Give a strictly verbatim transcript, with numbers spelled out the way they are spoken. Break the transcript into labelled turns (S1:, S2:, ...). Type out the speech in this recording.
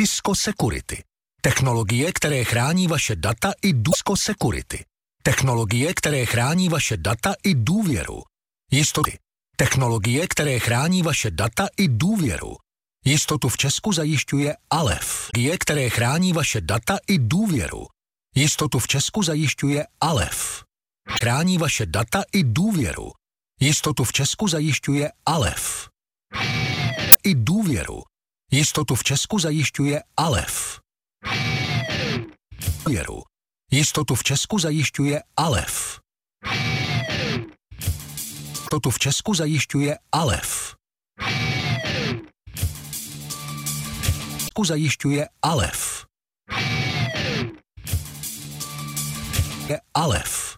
S1: Cisco Security. Technologie, které chrání vaše data i Cisco Security. Technologie, které chrání vaše data i důvěru. Jistoty. Technologie, které chrání vaše data i důvěru. Jistotu v Česku zajišťuje Alef. Technologie, které chrání vaše data i důvěru. Jistotu v Česku zajišťuje Alef. Chrání vaše data i důvěru. Jistotu v Česku zajišťuje Alef. I důvěru. Jistotu v Česku zajišťuje Alef. Důvěru. Jistotu v Česku zajišťuje Alef. Jistotu v Česku zajišťuje Alef. Česku zajišťuje Alef. Je Alef.